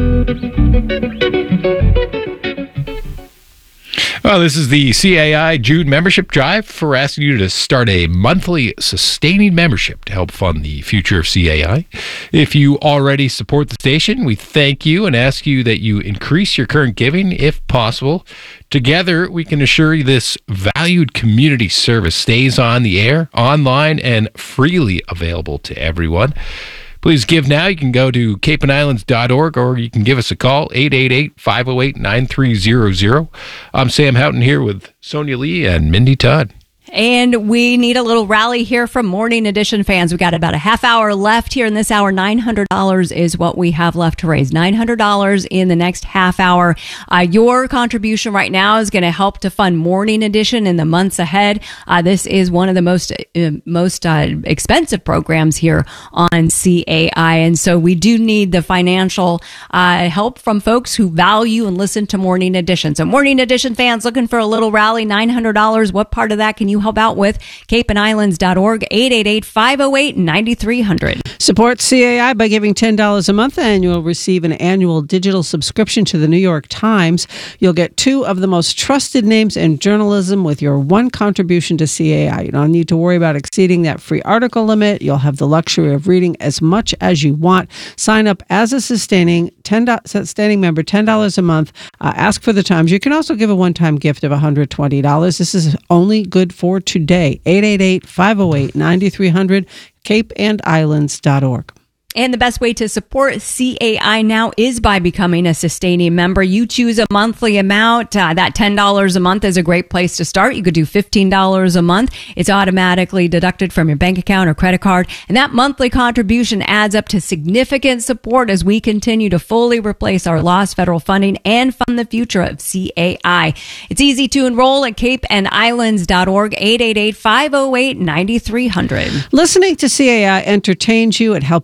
Well, this is the C A I June membership drive for asking you to start a monthly sustaining membership to help fund the future of C A I. If you already support the station, we thank you and ask you that you increase your current giving if possible. Together, we can assure you this valued community service stays on the air, online, and freely available to everyone. Please give now. You can go to cape and islands dot org or you can give us a call, eight eight eight, five oh eight, nine three zero zero. I'm Sam Houghton here with Sonia Lee and Mindy Todd. And we need a little rally here from Morning Edition fans. We've got about a half hour left here in this hour. nine hundred dollars is what we have left to raise. nine hundred dollars in the next half hour. Uh, your contribution right now is going to help to fund Morning Edition in the months ahead. Uh, this is one of the most uh, most uh, expensive programs here on C A I. And so we do need the financial uh, help from folks who value and listen to Morning Edition. So Morning Edition fans looking for a little rally, nine hundred dollars. What part of that can you help out with? cape and islands dot org, eight eight eight, five oh eight, nine three hundred. Support C A I by giving ten dollars a month and you'll receive an annual digital subscription to the New York Times. You'll get two of the most trusted names in journalism with your one contribution to C A I. You don't need to worry about exceeding that free article limit. You'll have the luxury of reading as much as you want. Sign up as a sustaining ten sustaining member, ten dollars a month. Uh, ask for the Times. You can also give a one-time gift of one hundred twenty dollars. This is only good for today. eight eight eight, five oh eight, nine three hundred, cape and islands dot org. And the best way to support C A I now is by becoming a sustaining member. You choose a monthly amount. Uh, that ten dollars a month is a great place to start. You could do fifteen dollars a month. It's automatically deducted from your bank account or credit card. And that monthly contribution adds up to significant support as we continue to fully replace our lost federal funding and fund the future of C A I. It's easy to enroll at cape and islands dot org, eight eight eight, five oh eight, nine three hundred. Listening to C A I entertains you. It helps you learn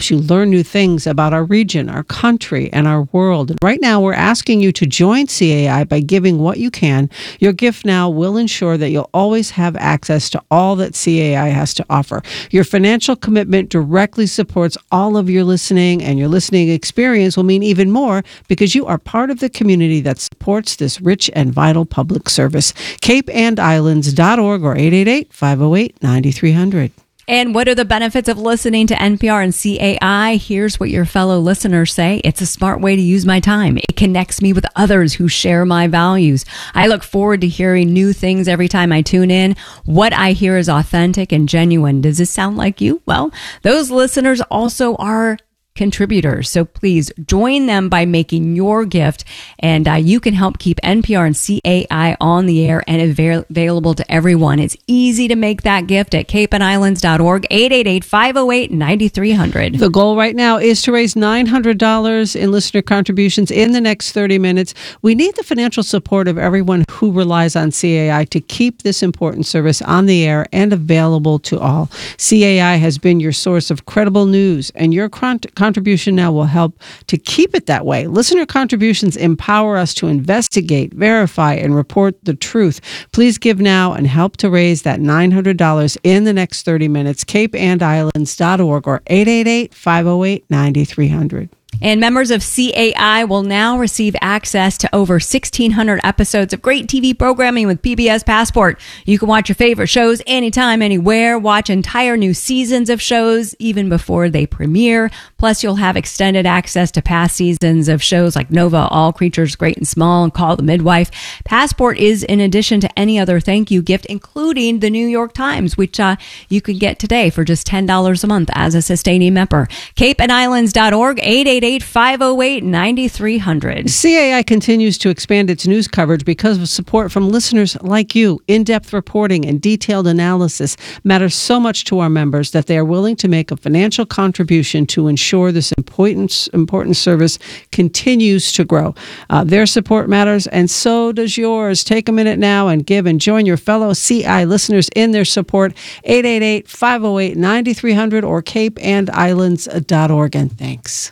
learn new things about our region, our country, and our world. And right now, we're asking you to join C A I by giving what you can. Your gift now will ensure that you'll always have access to all that C A I has to offer. Your financial commitment directly supports all of your listening, and your listening experience will mean even more because you are part of the community that supports this rich and vital public service. cape and islands dot org or eight eight eight, five oh eight, nine three hundred. And what are the benefits of listening to N P R and C A I? Here's what your fellow listeners say. It's a smart way to use my time. It connects me with others who share my values. I look forward to hearing new things every time I tune in. What I hear is authentic and genuine. Does this sound like you? Well, those listeners also are contributors. So please join them by making your gift, and uh, you can help keep N P R and C A I on the air and avail- available to everyone. It's easy to make that gift at cape and islands dot org, eight eight eight, five oh eight, nine three hundred. The goal right now is to raise nine hundred dollars in listener contributions in the next thirty minutes. We need the financial support of everyone who relies on C A I to keep this important service on the air and available to all. C A I has been your source of credible news, and your contribution contribution now will help to keep it that way. Listener contributions empower us to investigate, verify, and report the truth. Please give now and help to raise that nine hundred dollars in the next thirty minutes. cape and islands dot org or eight eight eight, five oh eight, nine three hundred. And members of C A I will now receive access to over sixteen hundred episodes of great T V programming with P B S Passport. You can watch your favorite shows anytime, anywhere, watch entire new seasons of shows even before they premiere. Plus, you'll have extended access to past seasons of shows like Nova, All Creatures Great and Small, and Call the Midwife. Passport is in addition to any other thank you gift, including the New York Times, which uh, you can get today for just ten dollars a month as a sustaining member. cape and islands dot org, eight eight eight, five oh eight, nine three hundred. C A I continues to expand its news coverage because of support from listeners like you. In-depth reporting and detailed analysis matter so much to our members that they are willing to make a financial contribution to ensure this important, important service continues to grow. Uh, their support matters, and so does yours. Take a minute now and give and join your fellow C I listeners in their support. eight eight eight, five oh eight, nine three hundred or cape and islands dot org. And thanks.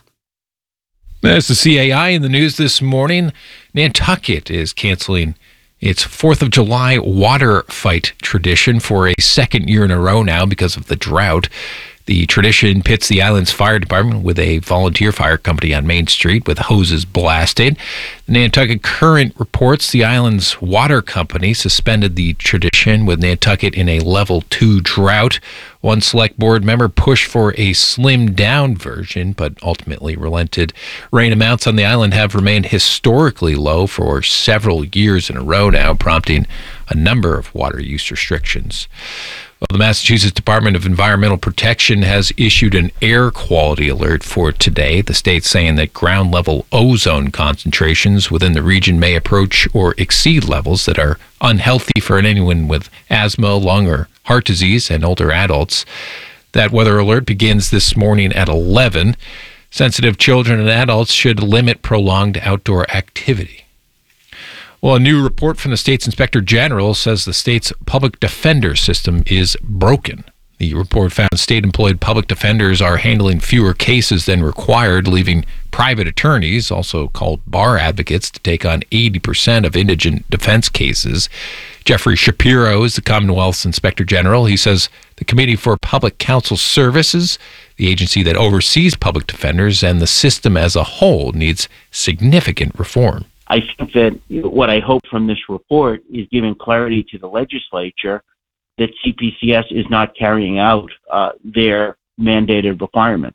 There's the C A I in the news this morning. Nantucket is canceling its fourth of July water fight tradition for a second year in a row now because of the drought. The tradition pits the island's fire department with a volunteer fire company on Main Street with hoses blasted. The Nantucket Current reports the island's water company suspended the tradition with Nantucket in a level two drought. One select board member pushed for a slimmed down version, but ultimately relented. Rain amounts on the island have remained historically low for several years in a row now, prompting a number of water use restrictions. Well, the Massachusetts Department of Environmental Protection has issued an air quality alert for today. The state's saying that ground level ozone concentrations within the region may approach or exceed levels that are unhealthy for anyone with asthma, lung, or heart disease, and older adults. That weather alert begins this morning at eleven. Sensitive children and adults should limit prolonged outdoor activity. Well, a new report from the state's inspector general says the state's public defender system is broken. The report found state-employed public defenders are handling fewer cases than required, leaving private attorneys, also called bar advocates, to take on eighty percent of indigent defense cases. Jeffrey Shapiro is the Commonwealth's inspector general. He says the Committee for Public Counsel Services, the agency that oversees public defenders, and the system as a whole needs significant reform. I think that what I hope from this report is giving clarity to the legislature that C P C S is not carrying out uh, their mandated requirements.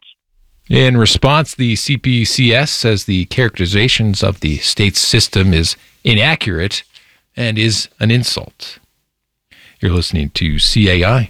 In response, the C P C S says the characterizations of the state's system is inaccurate and is an insult. You're listening to C A I.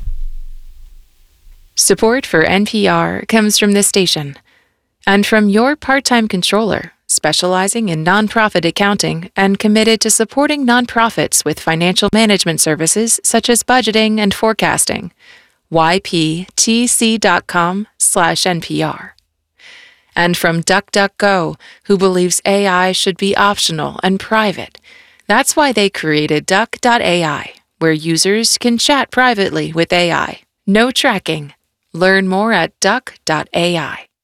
Support for N P R comes from this station and from your part-time controller, specializing in nonprofit accounting and committed to supporting nonprofits with financial management services such as budgeting and forecasting. Y P T C dot com slash N P R. And from DuckDuckGo, who believes A I should be optional and private. That's why they created Duck dot A I, where users can chat privately with A I. No tracking. Learn more at Duck dot A I.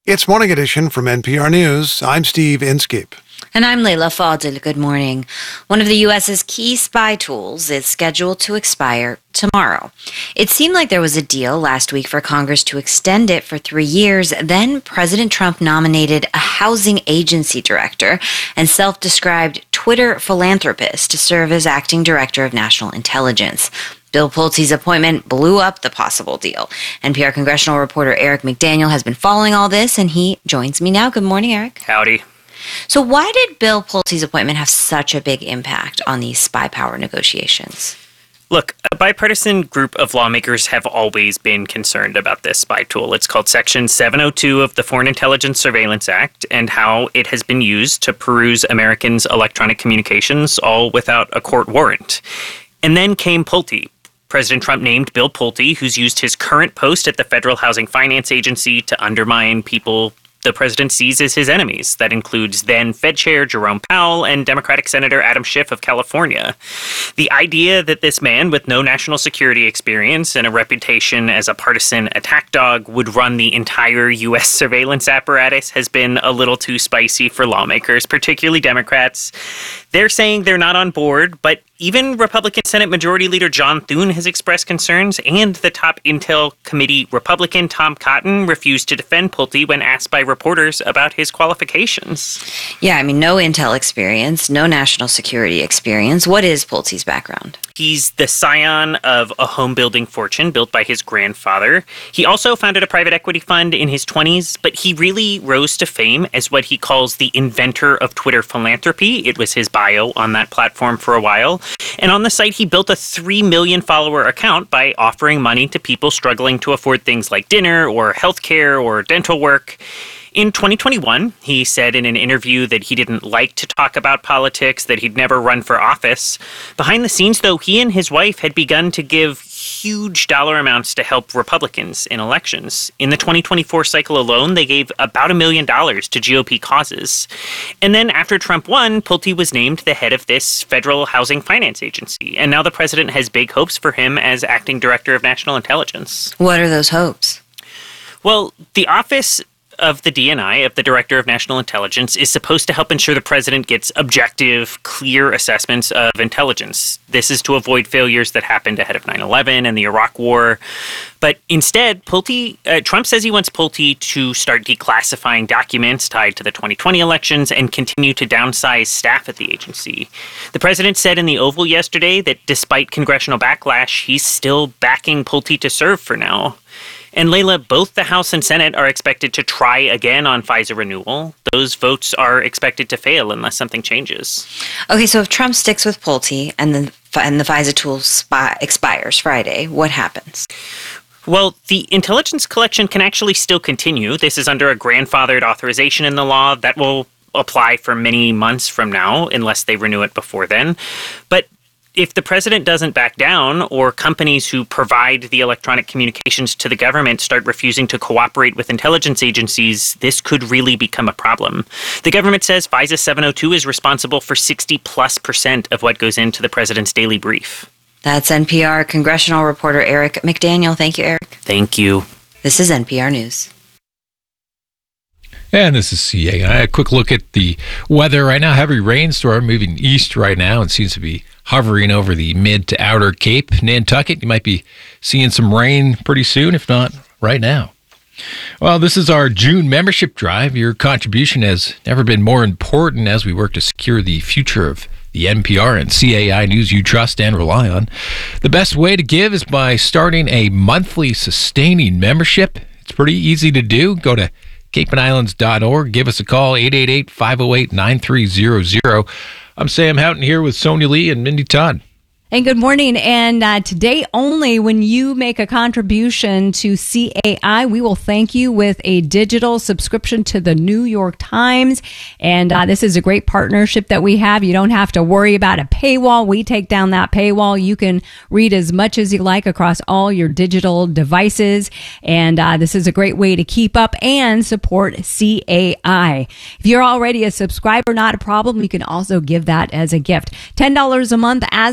It's Morning Edition from N P R News. I'm Steve Inskeep. And I'm Layla Fadil. Good morning. One of the U S's key spy tools is scheduled to expire tomorrow. It seemed like there was a deal last week for Congress to extend it for three years. Then President Trump nominated a housing agency director and self-described Twitter philanthropist to serve as acting director of national intelligence. Bill Pulte's appointment blew up the possible deal. N P R congressional reporter Eric McDaniel has been following all this, and he joins me now. Good morning, Eric. Howdy. So why did Bill Pulte's appointment have such a big impact on these spy power negotiations? Look, a bipartisan group of lawmakers have always been concerned about this spy tool. It's called Section seven oh two of the Foreign Intelligence Surveillance Act, and how it has been used to peruse Americans' electronic communications, all without a court warrant. And then came Pulte. President Trump named Bill Pulte, who's used his current post at the Federal Housing Finance Agency to undermine people the president sees as his enemies. That includes then Fed Chair Jerome Powell and Democratic Senator Adam Schiff of California. The idea that this man with no national security experience and a reputation as a partisan attack dog would run the entire U S surveillance apparatus has been a little too spicy for lawmakers, particularly Democrats. They're saying they're not on board, but even Republican Senate Majority Leader John Thune has expressed concerns, and the top Intel Committee Republican Tom Cotton refused to defend Pulte when asked by reporters about his qualifications. Yeah, I mean, no Intel experience, no national security experience. What is Pulte's background? He's the scion of a home building fortune built by his grandfather. He also founded a private equity fund in his twenties, but he really rose to fame as what he calls the inventor of Twitter philanthropy. It was his bio on that platform for a while. And on the site, he built a three million follower account by offering money to people struggling to afford things like dinner or healthcare or dental work. In twenty twenty-one, he said in an interview that he didn't like to talk about politics, that he'd never run for office. Behind the scenes, though, he and his wife had begun to give huge dollar amounts to help Republicans in elections. In the twenty twenty-four cycle alone, they gave about a million dollars to G O P causes. And then after Trump won, Pulte was named the head of this Federal Housing Finance Agency. And now the president has big hopes for him as acting director of national intelligence. What are those hopes? Well, the office of the D N I, of the Director of National Intelligence, is supposed to help ensure the president gets objective, clear assessments of intelligence. This is to avoid failures that happened ahead of nine eleven and the Iraq War. But instead, Pulte, uh, Trump says he wants Pulte to start declassifying documents tied to the twenty twenty elections and continue to downsize staff at the agency. The president said in the Oval yesterday that despite congressional backlash, he's still backing Pulte to serve for now. And Layla, both the House and Senate are expected to try again on FISA renewal. Those votes are expected to fail unless something changes. Okay, so if Trump sticks with Pulte and the, and the FISA tool spy, expires Friday, what happens? Well, the intelligence collection can actually still continue. This is under a grandfathered authorization in the law that will apply for many months from now, unless they renew it before then. But if the president doesn't back down, or companies who provide the electronic communications to the government start refusing to cooperate with intelligence agencies, this could really become a problem. The government says FISA seven oh two is responsible for sixty plus percent of what goes into the president's daily brief. That's N P R congressional reporter Eric McDaniel. Thank you, Eric. Thank you. This is N P R News. And this is C A I. A quick look at the weather right now. Heavy rainstorm moving east right now and seems to be hovering over the mid to outer Cape, Nantucket. You might be seeing some rain pretty soon, if not right now. Well, this is our June membership drive. Your contribution has never been more important as we work to secure the future of the N P R and C A I news you trust and rely on. The best way to give is by starting a monthly sustaining membership. It's pretty easy to do. Go to cape and islands dot org. Give us a call, eight eight eight, five oh eight, nine three zero zero. I'm Sam Houghton here with Sonia Lee and Mindy Todd. And good morning. And uh, today only, when you make a contribution to C A I, we will thank you with a digital subscription to the New York Times. And uh, this is a great partnership that we have. You don't have to worry about a paywall. We take down that paywall. You can read as much as you like across all your digital devices. And uh, this is a great way to keep up and support C A I. If you're already a subscriber, not a problem. You can also give that as a gift. ten dollars a month as a sustainable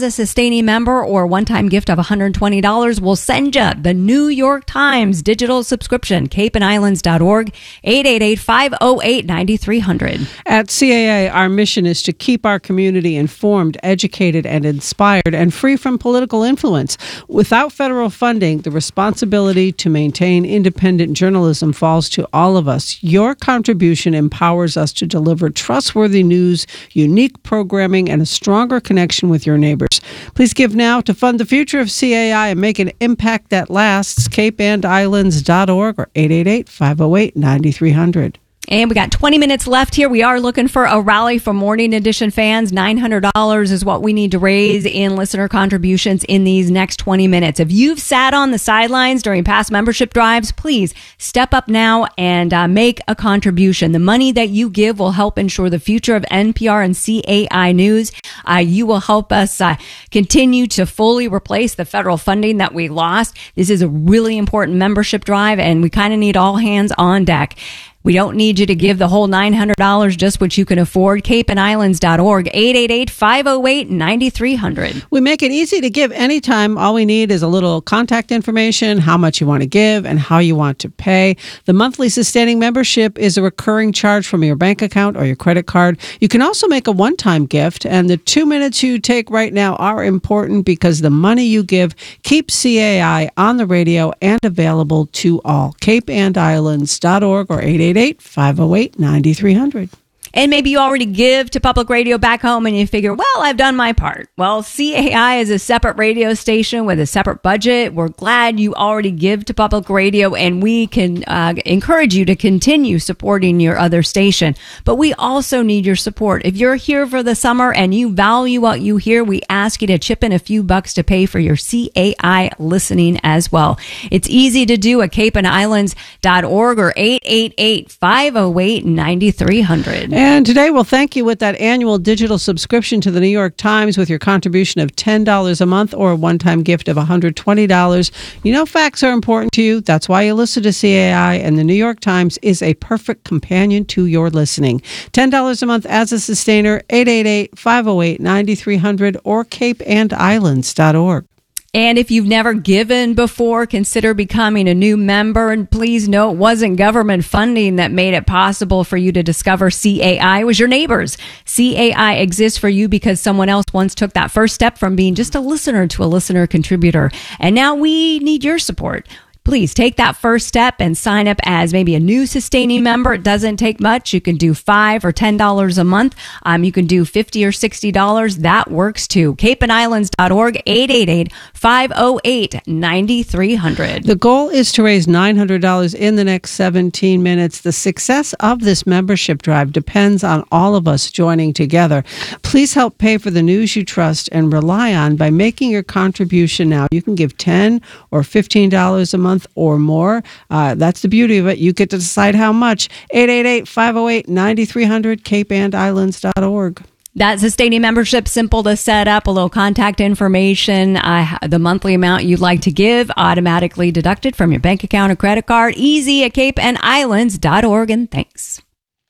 sustaining member or one-time gift of one hundred twenty dollars, we'll send you the New York Times digital subscription. cape and islands dot org, eight eight eight, five oh eight, nine three hundred. At C A A, our mission is to keep our community informed, educated, and inspired, and free from political influence. Without federal funding, the responsibility to maintain independent journalism falls to all of us. Your contribution empowers us to deliver trustworthy news, unique programming, and a stronger connection with your neighbors. Please give now to fund the future of C A I and make an impact that lasts. cape and islands dot org or eight eight eight, five oh eight, nine three hundred. And we got twenty minutes left here. We are looking for a rally for Morning Edition fans. nine hundred dollars is what we need to raise in listener contributions in these next twenty minutes. If you've sat on the sidelines during past membership drives, please step up now and uh, make a contribution. The money that you give will help ensure the future of N P R and C A I News. Uh, you will help us uh, continue to fully replace the federal funding that we lost. This is a really important membership drive, and we kind of need all hands on deck. We don't need you to give the whole nine hundred dollars, just what you can afford. cape and islands dot org, eight eight eight, five oh eight, nine three hundred. We make it easy to give anytime. All we need is a little contact information, how much you want to give, and how you want to pay. The monthly sustaining membership is a recurring charge from your bank account or your credit card. You can also make a one-time gift, and the two minutes you take right now are important because the money you give keeps C A I on the radio and available to all. cape and islands dot org or eight eight eight, five oh eight, nine three hundred. And maybe you already give to public radio back home and you figure, well, I've done my part. Well, C A I is a separate radio station with a separate budget. We're glad you already give to public radio, and we can uh, encourage you to continue supporting your other station. But we also need your support. If you're here for the summer and you value what you hear, we ask you to chip in a few bucks to pay for your C A I listening as well. It's easy to do at cape and islands dot org or eight eight eight, five oh eight, nine three hundred. And today we'll thank you with that annual digital subscription to the New York Times with your contribution of ten dollars a month or a one-time gift of one hundred twenty dollars. You know facts are important to you. That's why you listen to C A I, and the New York Times is a perfect companion to your listening. ten dollars a month as a sustainer, eight eight eight, five oh eight, nine three hundred or cape and islands dot org. And if you've never given before, consider becoming a new member. And please know it wasn't government funding that made it possible for you to discover C A I. It was your neighbors. C A I exists for you because someone else once took that first step from being just a listener to a listener contributor. And now we need your support. Please take that first step and sign up as maybe a new sustaining member. It doesn't take much. You can do five or ten dollars a month. Um, you can do fifty or sixty dollars. That works too. cape and islands dot org, eight eight eight, five oh eight, nine three hundred. The goal is to raise nine hundred dollars in the next seventeen minutes. The success of this membership drive depends on all of us joining together. Please help pay for the news you trust and rely on by making your contribution now. You can give ten or fifteen dollars a month or more. Uh, that's the beauty of it. You get to decide how much. eight eight eight, five oh eight, nine three hundred, cape and islands dot org. That sustaining membership, simple to set up, a little contact information, uh, the monthly amount you'd like to give, automatically deducted from your bank account or credit card. Easy at cape and islands dot org, and thanks.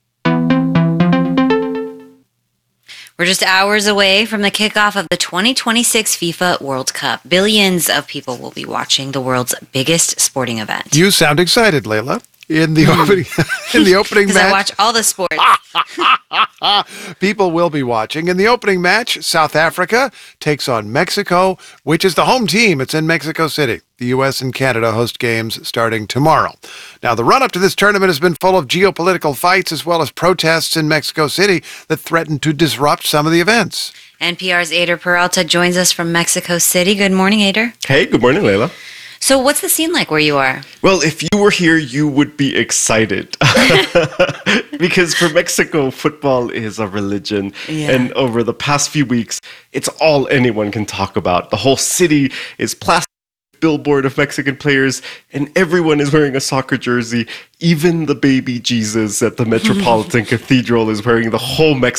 We're just hours away from the kickoff of the twenty twenty-six FIFA World Cup. Billions of people will be watching the world's biggest sporting event. You sound excited, Layla. In the opening, in the opening match, because I watch all the sports. People will be watching. In the opening match, South Africa takes on Mexico, which is the home team. It's in Mexico City. The U S and Canada host games starting tomorrow. Now, the run-up to this tournament has been full of geopolitical fights as well as protests in Mexico City that threaten to disrupt some of the events. N P R's Ader Peralta joins us from Mexico City. Good morning, Ader. Hey, good morning, Layla. So what's the scene like where you are? Well, if you were here, you would be excited. Because for Mexico, football is a religion. Yeah. And over the past few weeks, it's all anyone can talk about. The whole city is plastered with billboard of Mexican players, and everyone is wearing a soccer jersey. Even the baby Jesus at the Metropolitan Cathedral is wearing the whole Mexico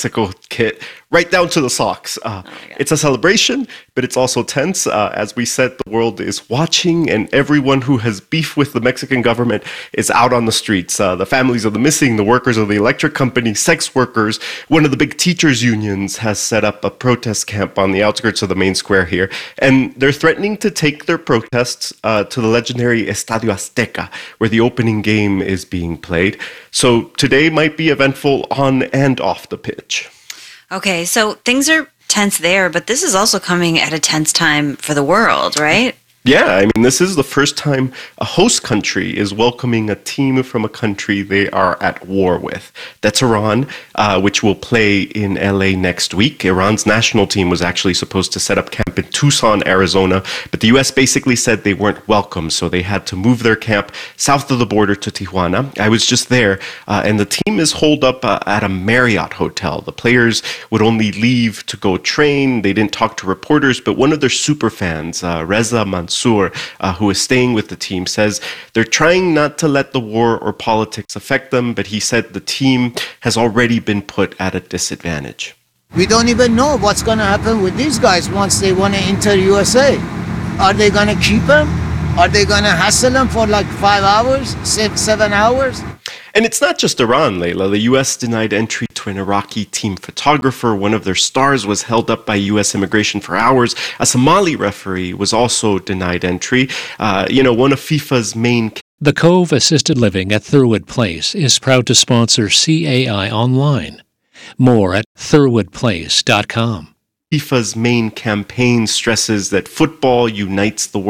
kit, right down to the socks. Uh, oh it's a celebration, but it's also tense. Uh, as we said, the world is watching, and everyone who has beef with the Mexican government is out on the streets. Uh, the families of the missing, the workers of the electric company, sex workers. One of the big teachers' unions has set up a protest camp on the outskirts of the main square here, and they're threatening to take their protests uh, to the legendary Estadio Azteca, where the opening game is being played. So today might be eventful on and off the pitch. Okay, so things are tense there, but this is also coming at a tense time for the world, right? Yeah, I mean, this is the first time a host country is welcoming a team from a country they are at war with. That's Iran, uh, which will play in L A next week. Iran's national team was actually supposed to set up camp in Tucson, Arizona, but the U S basically said they weren't welcome, so they had to move their camp south of the border to Tijuana. I was just there, uh, and the team is holed up uh, at a Marriott hotel. The players would only leave to go train. They didn't talk to reporters, but one of their super fans, uh, Reza Mansour, Uh, who is staying with the team, says they're trying not to let the war or politics affect them, but he said the team has already been put at a disadvantage. We don't even know what's going to happen with these guys once they want to enter U S A. Are they going to keep them? Are they going to hassle them for like five hours, six, seven hours? And it's not just Iran, Layla. The U S denied entry to an Iraqi team photographer. One of their stars was held up by U S immigration for hours. A Somali referee was also denied entry. Uh, you know, one of FIFA's main... The Cove Assisted Living at Thurwood Place is proud to sponsor C A I Online. More at thurwood place dot com. FIFA's main campaign stresses that football unites the world.